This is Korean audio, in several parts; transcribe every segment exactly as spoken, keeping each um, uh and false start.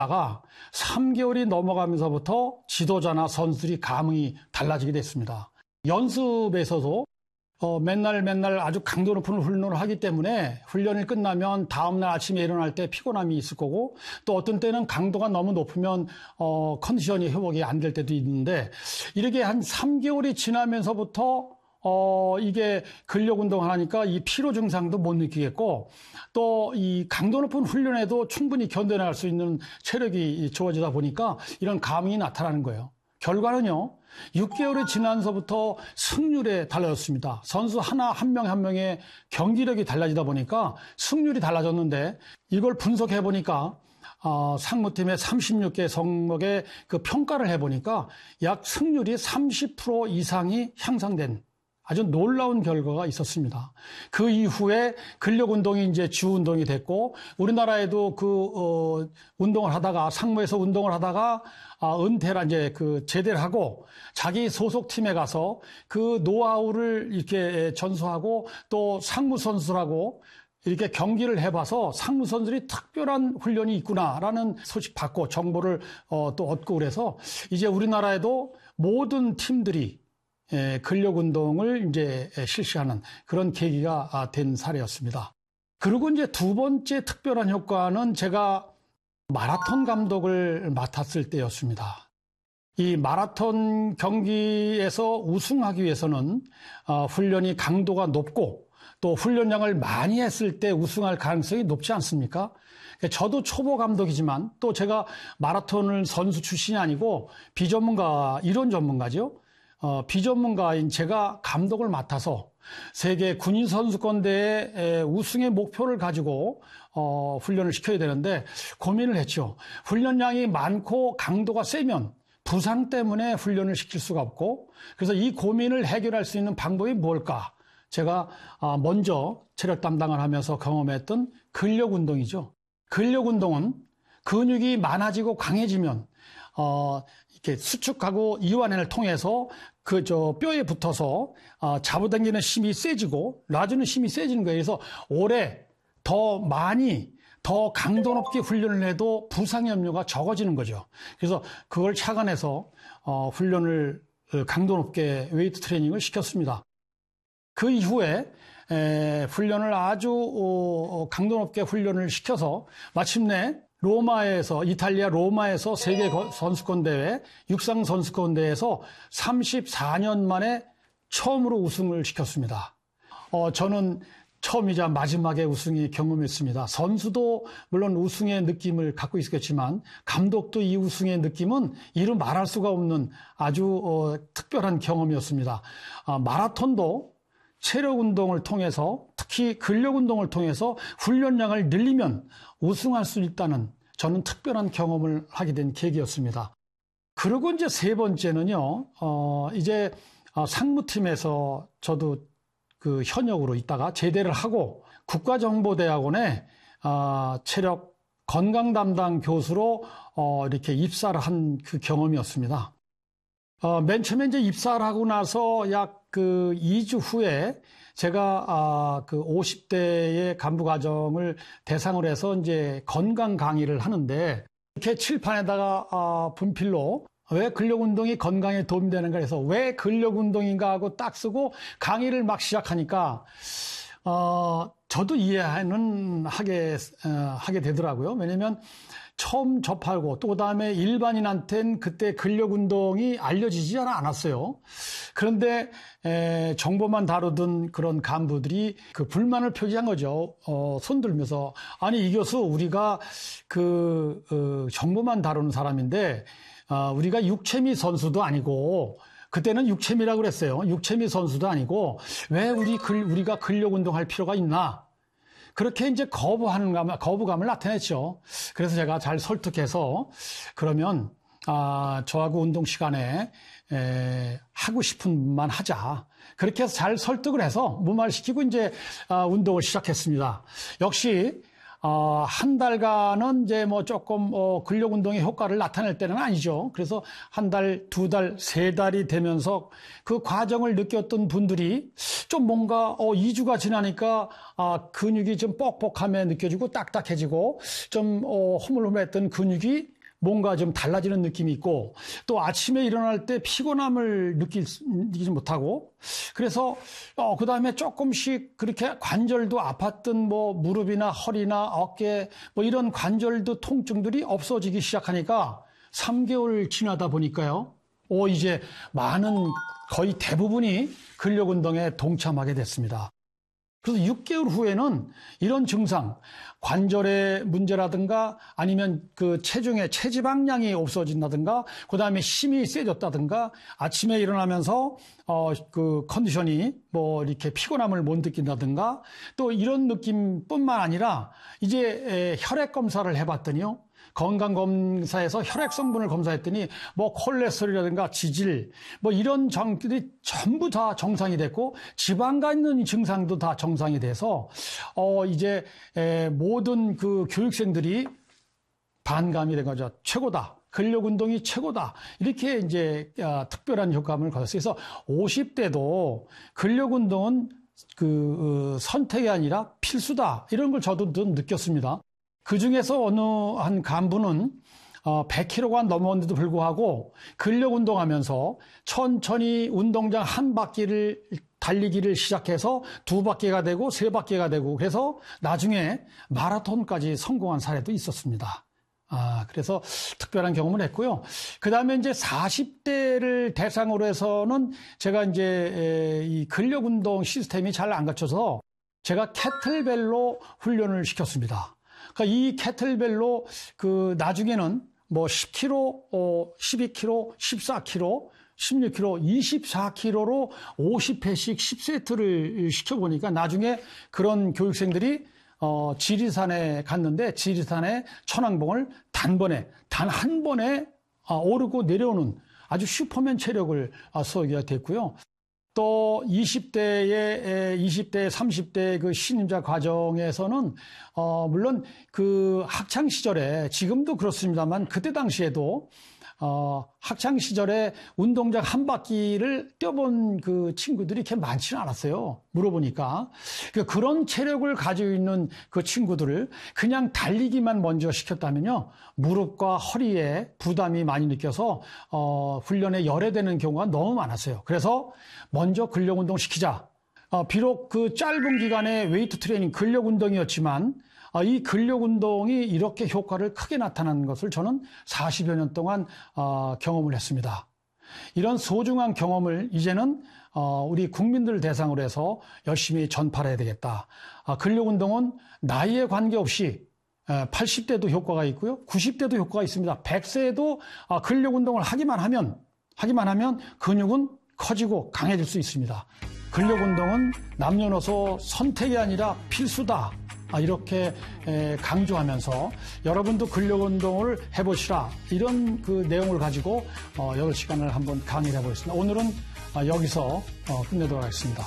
가 삼 개월이 넘어가면서부터 지도자나 선수들이 감흥이 달라지게 됐습니다. 연습에서도 어, 맨날 맨날 아주 강도 높은 훈련을 하기 때문에 훈련이 끝나면 다음날 아침에 일어날 때 피곤함이 있을 거고, 또 어떤 때는 강도가 너무 높으면 어, 컨디션이 회복이 안 될 때도 있는데, 이렇게 한 삼 개월이 지나면서부터 어, 이게 근력 운동을 하니까 이 피로 증상도 못 느끼겠고, 또 이 강도 높은 훈련에도 충분히 견뎌낼 수 있는 체력이 좋아지다 보니까 이런 감흥이 나타나는 거예요. 결과는요, 육 개월이 지나면서부터 승률에 달라졌습니다. 선수 하나, 한 명 한 명의 경기력이 달라지다 보니까 승률이 달라졌는데, 이걸 분석해 보니까 어, 상무팀의 삼십육 개 종목의 그 평가를 해보니까 약 승률이 삼십 퍼센트 이상이 향상된 아주 놀라운 결과가 있었습니다. 그 이후에 근력 운동이 이제 주 운동이 됐고, 우리나라에도 그 어, 운동을 하다가 상무에서 운동을 하다가 아, 은퇴를 이제 그 제대를 하고 자기 소속 팀에 가서 그 노하우를 이렇게 전수하고 또 상무 선수라고 이렇게 경기를 해봐서 상무 선수들이 특별한 훈련이 있구나라는 소식 받고 정보를 어, 또 얻고 그래서 이제 우리나라에도 모든 팀들이 예, 근력 운동을 이제 실시하는 그런 계기가 된 사례였습니다. 그리고 이제 두 번째 특별한 효과는 제가 마라톤 감독을 맡았을 때였습니다. 이 마라톤 경기에서 우승하기 위해서는 어, 훈련이 강도가 높고 또 훈련량을 많이 했을 때 우승할 가능성이 높지 않습니까? 저도 초보 감독이지만 또 제가 마라톤을 선수 출신이 아니고 비전문가, 이론 전문가죠. 어, 비전문가인 제가 감독을 맡아서 세계 군인 선수권대회 우승의 목표를 가지고 어, 훈련을 시켜야 되는데 고민을 했죠. 훈련량이 많고 강도가 세면 부상 때문에 훈련을 시킬 수가 없고, 그래서 이 고민을 해결할 수 있는 방법이 뭘까? 제가 먼저 체력 담당을 하면서 경험했던 근력 운동이죠. 근력 운동은 근육이 많아지고 강해지면 어, 이렇게 수축하고 이완을 통해서 그 저 뼈에 붙어서 어, 잡아당기는 힘이 세지고 놔주는 힘이 세지는 거예요. 그래서 오래 더 많이 더 강도 높게 훈련을 해도 부상 염려가 적어지는 거죠. 그래서 그걸 착안해서 어, 훈련을 강도 높게 웨이트 트레이닝을 시켰습니다. 그 이후에 에, 훈련을 아주 어, 강도 높게 훈련을 시켜서 마침내 로마에서, 이탈리아 로마에서 세계 선수권 대회, 육상 선수권 대회에서 삼십사 년 만에 처음으로 우승을 시켰습니다. 어, 저는 처음이자 마지막에 우승이 경험했습니다. 선수도 물론 우승의 느낌을 갖고 있었겠지만 감독도 이 우승의 느낌은 이루 말할 수가 없는 아주 어, 특별한 경험이었습니다. 아, 마라톤도 체력 운동을 통해서, 특히 근력 운동을 통해서 훈련량을 늘리면 우승할 수 있다는 저는 특별한 경험을 하게 된 계기였습니다. 그리고 이제 세 번째는요, 어, 이제 상무팀에서 저도 그 현역으로 있다가 제대를 하고 국가정보대학원에 어, 체력 건강 담당 교수로 어, 이렇게 입사를 한 그 경험이었습니다. 어, 맨 처음에 이제 입사를 하고 나서 약 그 이 주 후에 제가 아, 그 오십 대의 간부 과정을 대상으로 해서 이제 건강 강의를 하는데, 이렇게 칠판에다가 아, 분필로 왜 근력 운동이 건강에 도움이 되는가 해서 왜 근력 운동인가 하고 딱 쓰고 강의를 막 시작하니까 어, 저도 이해는 하게 어, 하게 되더라고요. 왜냐면 처음 접하고 또 그다음에 일반인한테는 그때 근력 운동이 알려지지 않았어요. 그런데 에, 정보만 다루던 그런 간부들이 그 불만을 표시한 거죠. 어, 손 들면서 아니 이 교수 우리가 그 어, 정보만 다루는 사람인데 어, 우리가 육체미 선수도 아니고, 그때는 육체미라고 그랬어요. 육체미 선수도 아니고 왜 우리 글, 우리가 근력 운동할 필요가 있나? 그렇게 이제 거부하는 감, 거부감을 나타냈죠. 그래서 제가 잘 설득해서 그러면 아, 저하고 운동 시간에 에, 하고 싶은 만 하자. 그렇게 해서 잘 설득을 해서 무마시키고 이제 아, 운동을 시작했습니다. 역시 어, 한 달간은 이제 뭐 조금 어, 근력 운동의 효과를 나타낼 때는 아니죠. 그래서 한 달, 두 달, 세 달이 되면서 그 과정을 느꼈던 분들이 좀 뭔가 어, 이 주가 지나니까 아, 근육이 좀 뻑뻑함에 느껴지고 딱딱해지고 좀 어, 허물허물했던 근육이 뭔가 좀 달라지는 느낌이 있고 또 아침에 일어날 때 피곤함을 느낄, 느끼지 못하고 그래서 어, 그 다음에 조금씩 그렇게 관절도 아팠던 뭐 무릎이나 허리나 어깨 뭐 이런 관절도 통증들이 없어지기 시작하니까 삼 개월 지나다 보니까요. 오, 이제 많은 거의 대부분이 근력 운동에 동참하게 됐습니다. 그래서 육 개월 후에는 이런 증상, 관절의 문제라든가 아니면 그 체중의 체지방량이 없어진다든가 그 다음에 힘이 세졌다든가 아침에 일어나면서 어, 그 컨디션이 뭐 이렇게 피곤함을 못 느낀다든가 또 이런 느낌뿐만 아니라 이제 혈액 검사를 해봤더니요. 건강검사에서 혈액 성분을 검사했더니 뭐 콜레스테롤이라든가 지질 뭐 이런 장들이 전부 다 정상이 됐고 지방간 있는 증상도 다 정상이 돼서 어 이제 에, 모든 그 교육생들이 반감이 된 거죠. 최고다. 근력 운동이 최고다. 이렇게 이제 아, 특별한 효과를 거뒀어요. 그래서 오십 대도 근력 운동은 그 어, 선택이 아니라 필수다. 이런 걸 저도 느꼈습니다. 그 중에서 어느 한 간부는 백 킬로그램가 넘었는데도 불구하고 근력 운동하면서 천천히 운동장 한 바퀴를 달리기를 시작해서 두 바퀴가 되고 세 바퀴가 되고 그래서 나중에 마라톤까지 성공한 사례도 있었습니다. 아, 그래서 특별한 경험을 했고요. 그 다음에 이제 사십 대를 대상으로 해서는 제가 이제 이 근력 운동 시스템이 잘 안 갖춰서 제가 캐틀벨로 훈련을 시켰습니다. 그러니까 이 캐틀벨로 그 나중에는 뭐 십 킬로그램, 어, 십이 킬로그램, 십사 킬로그램, 십육 킬로그램, 이십사 킬로그램로 오십 회씩 십 세트를 시켜보니까 나중에 그런 교육생들이 어, 지리산에 갔는데 지리산에 천왕봉을 단번에, 단 한 번에 어, 오르고 내려오는 아주 슈퍼맨 체력을 어, 소유하게 됐고요. 또 이십 대에 이십 대, 삼십 대 그 신임자 과정에서는 어 물론 그 학창 시절에 지금도 그렇습니다만 그때 당시에도 어 학창 시절에 운동장 한 바퀴를 뛰어본 그 친구들이 이렇게 많지는 않았어요. 물어보니까 그러니까 그런 체력을 가지고 있는 그 친구들을 그냥 달리기만 먼저 시켰다면요 무릎과 허리에 부담이 많이 느껴서 어 훈련에 열애되는 경우가 너무 많았어요. 그래서 먼저 근력 운동 시키자. 어, 비록 그 짧은 기간의 웨이트 트레이닝 근력 운동이었지만 어, 이 근력 운동이 이렇게 효과를 크게 나타나는 것을 저는 사십여 년 동안 어, 경험을 했습니다. 이런 소중한 경험을 이제는 어, 우리 국민들 대상으로 해서 열심히 전파를 해야 되겠다. 어, 근력 운동은 나이에 관계없이 팔십 대도 효과가 있고요. 구십 대도 효과가 있습니다. 백 세에도 어, 근력 운동을 하기만 하면 하기만 하면 근육은 커지고 강해질 수 있습니다. 근력 운동은 남녀노소 선택이 아니라 필수다. 이렇게 강조하면서 여러분도 근력 운동을 해보시라. 이런 그 내용을 가지고 여덟 시간을 한번 강의를 해보겠습니다. 오늘은 여기서 끝내도록 하겠습니다.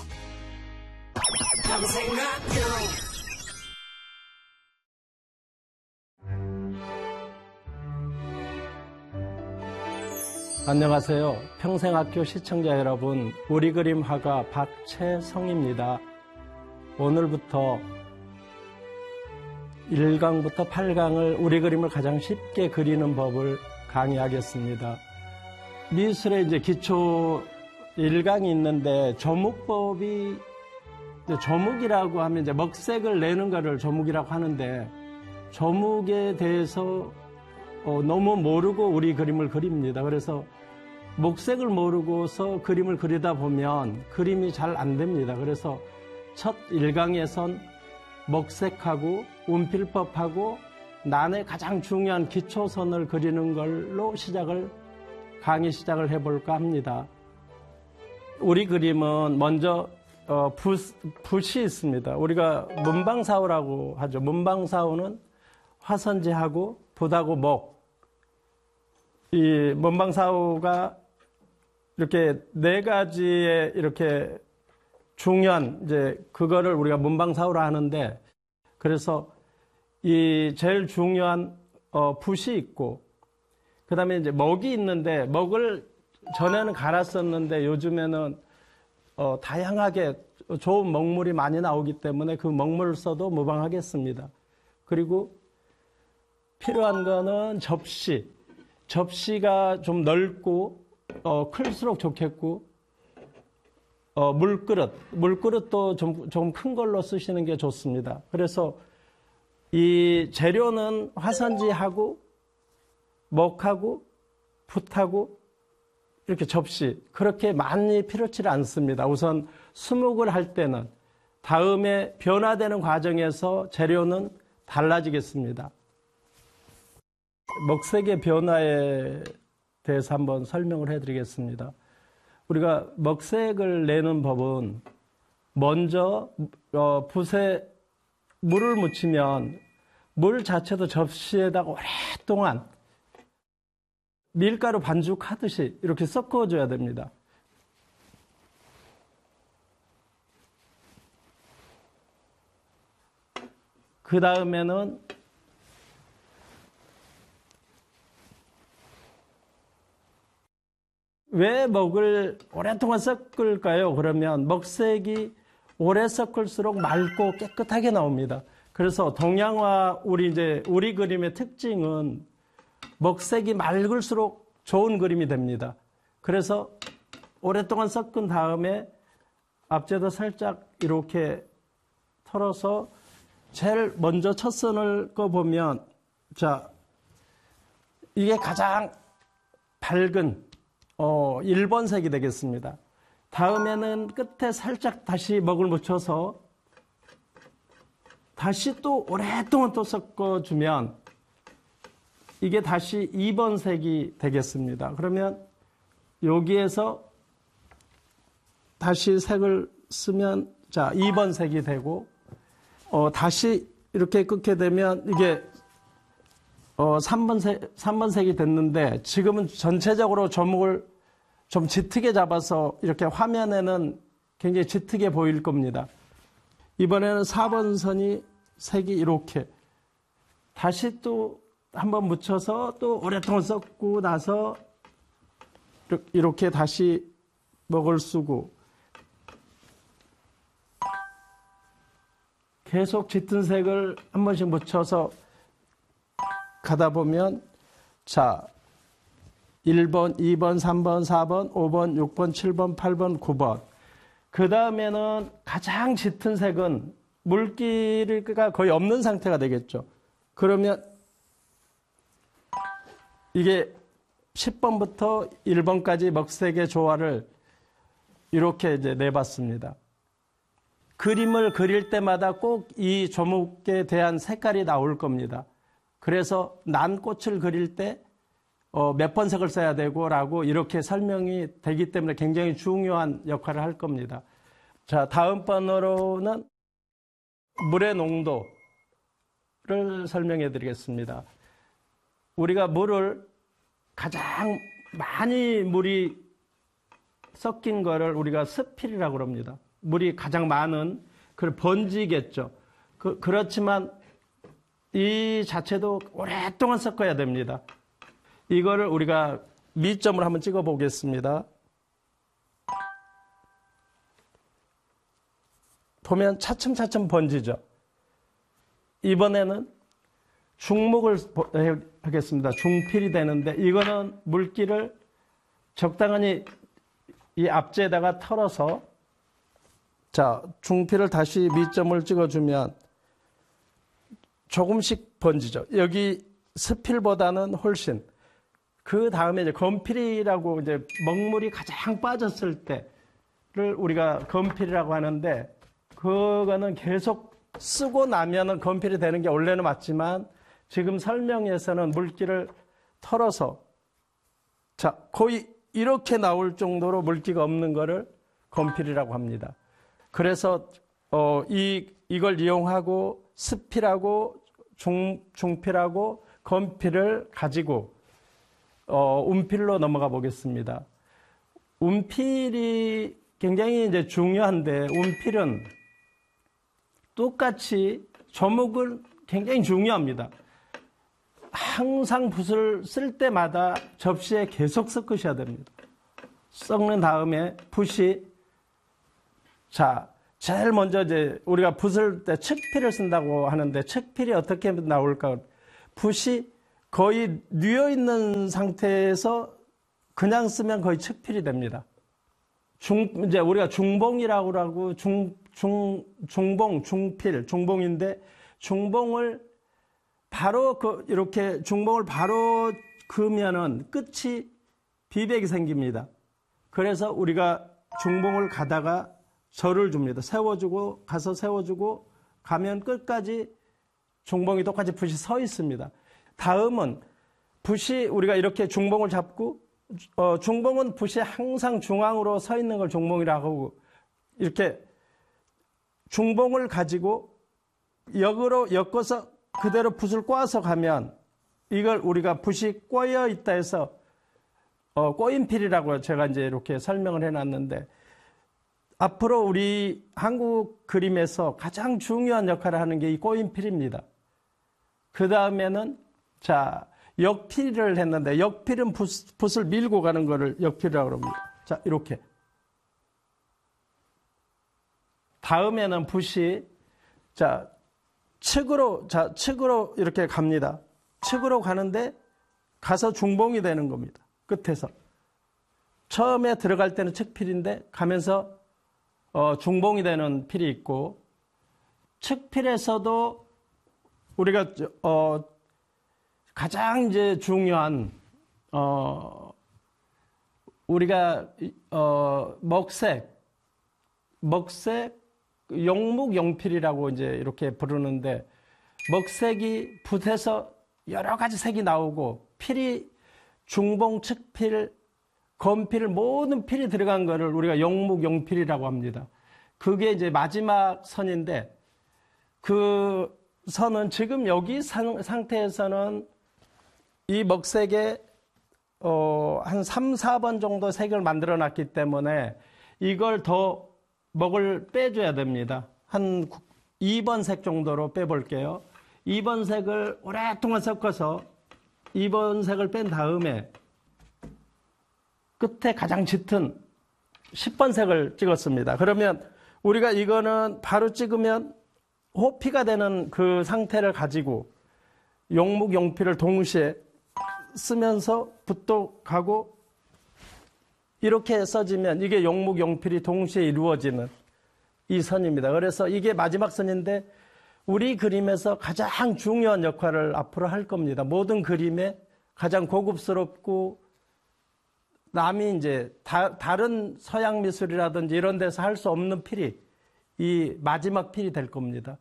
안녕하세요. 평생학교 시청자 여러분, 우리 그림 화가 박채성입니다. 오늘부터 일 강부터 팔 강을 우리 그림을 가장 쉽게 그리는 법을 강의하겠습니다. 미술의 이제 기초 일 강이 있는데 조목법이 이제 조목이라고 하면 이제 먹색을 내는 거를 조목이라고 하는데 조목에 대해서 어, 너무 모르고 우리 그림을 그립니다. 그래서 목색을 모르고서 그림을 그리다 보면 그림이 잘 안 됩니다. 그래서 첫 일 강에선 먹색하고 운필법하고 난의 가장 중요한 기초선을 그리는 걸로 시작을 강의 시작을 해볼까 합니다. 우리 그림은 먼저 어, 붓, 붓이 있습니다. 우리가 문방사우라고 하죠. 문방사우는 화선지하고 붓하고 목. 이 문방사우가 이렇게 네 가지의 이렇게 중요한 이제 그거를 우리가 문방사우라 하는데 그래서 이 제일 중요한 어, 붓이 있고, 그 다음에 이제 먹이 있는데, 먹을 전에는 갈았었는데 요즘에는 어, 다양하게 좋은 먹물이 많이 나오기 때문에 그 먹물을 써도 무방하겠습니다. 그리고 필요한 거는 접시. 접시가 좀 넓고 어, 클수록 좋겠고, 어, 물그릇. 물그릇도 좀, 좀 큰 걸로 쓰시는 게 좋습니다. 그래서 이 재료는 화선지하고 먹하고 붓하고 이렇게 접시, 그렇게 많이 필요치 않습니다. 우선 수목을 할 때는, 다음에 변화되는 과정에서 재료는 달라지겠습니다. 먹색의 변화에 대해서 한번 설명을 해드리겠습니다. 우리가 먹색을 내는 법은 먼저 어, 붓에 물을 묻히면 물 자체도 접시에다가 오랫동안 밀가루 반죽하듯이 이렇게 섞어줘야 됩니다. 그 다음에는 왜 먹을 오랫동안 섞을까요? 그러면 먹색이 오래 섞을수록 맑고 깨끗하게 나옵니다. 그래서 동양화 우리 이제 우리 그림의 특징은 먹색이 맑을수록 좋은 그림이 됩니다. 그래서 오랫동안 섞은 다음에 앞뒤도 살짝 이렇게 털어서 제일 먼저 첫 선을 꺼보면, 자, 이게 가장 밝은 어, 일 번 색이 되겠습니다. 다음에는 끝에 살짝 다시 먹을 묻혀서 다시 또 오랫동안 또 섞어주면 이게 다시 이 번 색이 되겠습니다. 그러면 여기에서 다시 색을 쓰면, 자, 이 번 색이 되고, 어, 다시 이렇게 끄게 되면 이게 어, 삼 번 색, 삼 번 색이 됐는데, 지금은 전체적으로 조목을 좀 짙게 잡아서 이렇게 화면에는 굉장히 짙게 보일 겁니다. 이번에는 사 번 선이 색이 이렇게 다시 또 한번 묻혀서 또 오랫동안 섞고 나서 이렇게 다시 먹을 쓰고, 계속 짙은 색을 한 번씩 묻혀서 가다 보면, 자, 일 번, 이 번, 삼 번, 사 번, 오 번, 육 번, 칠 번, 팔 번, 구 번. 그 다음에는 가장 짙은 색은 물기가 거의 없는 상태가 되겠죠. 그러면 이게 십 번부터 일 번까지 먹색의 조화를 이렇게 이제 내봤습니다. 그림을 그릴 때마다 꼭 이 조목에 대한 색깔이 나올 겁니다. 그래서 난 꽃을 그릴 때 어, 몇 번 색을 써야 되고 라고 이렇게 설명이 되기 때문에 굉장히 중요한 역할을 할 겁니다. 자, 다음 번으로는 물의 농도를 설명해 드리겠습니다. 우리가 물을 가장 많이 물이 섞인 거를 우리가 스필이라고 합니다. 물이 가장 많은 그 번지겠죠. 그, 그렇지만 이 자체도 오랫동안 섞어야 됩니다. 이거를 우리가 미점을 한번 찍어 보겠습니다. 보면 차츰차츰 번지죠. 이번에는 중목을 하겠습니다. 중필이 되는데, 이거는 물기를 적당히 이 앞지에다가 털어서, 자, 중필을 다시 미점을 찍어주면 조금씩 번지죠. 여기 스필보다는 훨씬. 그 다음에 이제 건필이라고, 이제 먹물이 가장 빠졌을 때를 우리가 건필이라고 하는데, 그거는 계속 쓰고 나면은 건필이 되는 게 원래는 맞지만, 지금 설명에서는 물기를 털어서, 자, 거의 이렇게 나올 정도로 물기가 없는 거를 건필이라고 합니다. 그래서 어, 이 이걸 이용하고 스필하고 중 중필하고 건필을 가지고 어, 운필로 넘어가 보겠습니다. 운필이 굉장히 이제 중요한데, 운필은 똑같이 조목을 굉장히 중요합니다. 항상 붓을 쓸 때마다 접시에 계속 섞으셔야 됩니다. 섞는 다음에 붓이, 자, 제일 먼저 이제 우리가 붓을 때 칡필을 쓴다고 하는데 칡필이 어떻게 나올까? 붓이 거의 뉘어있는 상태에서 그냥 쓰면 거의 칡필이 됩니다. 중, 이제 우리가 중봉이라고 하고 중, 중, 중봉, 중필, 중봉인데 중봉을 바로 그 이렇게 중봉을 바로 그으면은 끝이 비백이 생깁니다. 그래서 우리가 중봉을 가다가 절을 줍니다. 세워주고 가서 세워주고 가면 끝까지 중봉이 똑같이 붓이 서 있습니다. 다음은 붓이 우리가 이렇게 중봉을 잡고 어, 중봉은 붓이 항상 중앙으로 서 있는 걸 중봉이라고 하고 이렇게 중봉을 가지고 역으로 엮어서 그대로 붓을 꽈서 가면 이걸 우리가 붓이 꼬여 있다 해서 어, 꼬인필이라고 제가 이제 이렇게 설명을 해놨는데 앞으로 우리 한국 그림에서 가장 중요한 역할을 하는 게 이 꼬인필입니다. 그 다음에는 자 역필을 했는데 역필은 붓, 붓을 밀고 가는 거를 역필이라고 합니다. 자 이렇게 다음에는 붓이 자 측으로 자 측으로 이렇게 갑니다. 측으로 가는데 가서 중봉이 되는 겁니다. 끝에서 처음에 들어갈 때는 측필인데 가면서 어, 중봉이 되는 필이 있고 측필에서도 우리가 어, 가장 이제 중요한 어, 우리가 어, 먹색 먹색 용묵용필이라고 이제 이렇게 부르는데 먹색이 붓에서 여러 가지 색이 나오고 필이 중봉, 측필, 건필 모든 필이 들어간 거를 우리가 용묵용필이라고 합니다. 그게 이제 마지막 선인데 그 선은 지금 여기 상, 상태에서는 이 먹색에 어, 한 삼, 사 번 정도 색을 만들어 놨기 때문에 이걸 더 먹을 빼줘야 됩니다. 한 이 번 색 정도로 빼볼게요. 이 번 색을 오랫동안 섞어서 이 번 색을 뺀 다음에 끝에 가장 짙은 십 번 색을 찍었습니다. 그러면 우리가 이거는 바로 찍으면 호피가 되는 그 상태를 가지고 용묵, 용필을 동시에 쓰면서 붓도 가고 이렇게 써지면 이게 용묵, 용필이 동시에 이루어지는 이 선입니다. 그래서 이게 마지막 선인데 우리 그림에서 가장 중요한 역할을 앞으로 할 겁니다. 모든 그림에 가장 고급스럽고 남이 이제 다, 다른 서양 미술이라든지 이런 데서 할 수 없는 필이 이 마지막 필이 될 겁니다.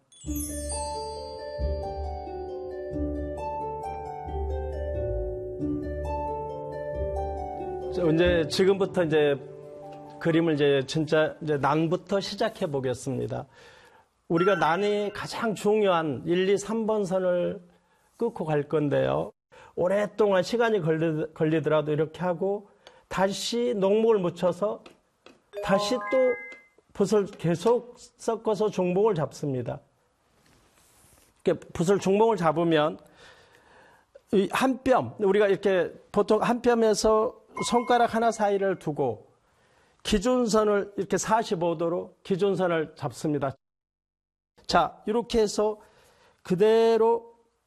이제 지금부터 이제 그림을 이제 진짜 이제 난부터 시작해 보겠습니다. 우리가 난이 가장 중요한 일, 이, 삼 번 선을 끊고 갈 건데요. 오랫동안 시간이 걸리, 걸리더라도 이렇게 하고 다시 녹목을 묻혀서 다시 또 붓을 계속 섞어서 중봉을 잡습니다. 이렇게 붓을 중봉을 잡으면 이 한 뼘, 우리가 이렇게 보통 한 뼘에서 손가락 하나 사이를 두고 기준선을 이렇게 사십오 도로 기준선을 잡습니다. 자, 이렇게 해서 그대로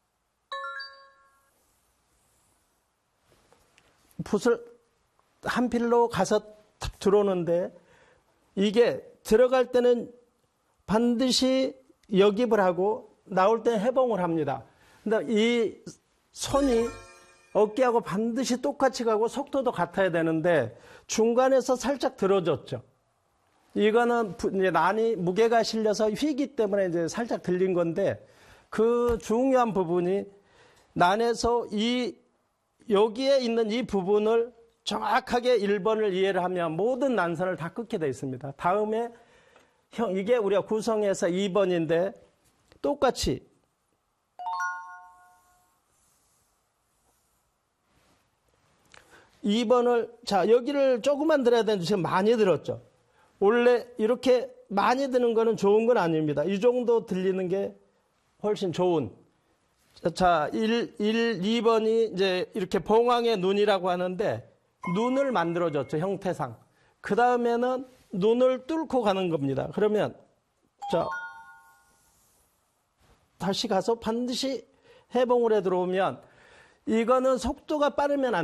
붓을 한 필로 가서 탁 들어오는데 이게 들어갈 때는 반드시 역입을 하고 나올 때는 해봉을 합니다. 근데 이 손이 어깨하고 반드시 똑같이 가고 속도도 같아야 되는데 중간에서 살짝 들어졌죠. 이거는 이제 난이 무게가 실려서 휘기 때문에 이제 살짝 들린 건데 그 중요한 부분이 난에서 이 여기에 있는 이 부분을 정확하게 일 번을 이해를 하면 모든 난선을 다 끊게 되어 있습니다. 다음에 형 이게 우리가 구성해서 이 번인데 똑같이 이 번을 자 여기를 조금만 들어야 되는데 지금 많이 들었죠. 원래 이렇게 많이 드는 거는 좋은 건 아닙니다. 이 정도 들리는 게 훨씬 좋은. 자, 일, 일, 이 번이 이제 이렇게 봉황의 눈이라고 하는데 눈을 만들어줬죠, 형태상. 그 다음에는 눈을 뚫고 가는 겁니다. 그러면, 자, 다시 가서 반드시 해봉울에 들어오면 이거는 속도가 빠르면 안